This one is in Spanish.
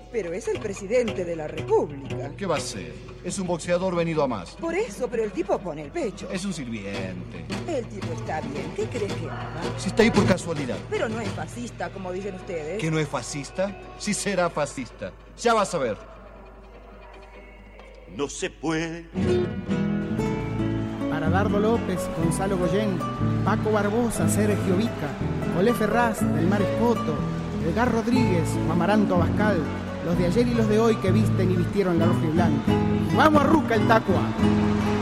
Pero es el presidente de la República. ¿Qué va a ser? Es un boxeador venido a más. Por eso, pero el tipo pone el pecho. Es un sirviente. El tipo está bien. ¿Qué crees que haga? Si está ahí por casualidad. Pero no es fascista, como dicen ustedes. ¿Que no es fascista? Sí será fascista. Ya vas a ver. No se puede. Para Dardo López, Gonzalo Goyén, Paco Barbosa, Sergio Vica, Olé Ferraz, Del Mar Espoto, Edgar Rodríguez, Mamaranto Abascal, los de ayer y los de hoy que visten y vistieron la roja y blanca. ¡Vamos a Ruca el Tacua!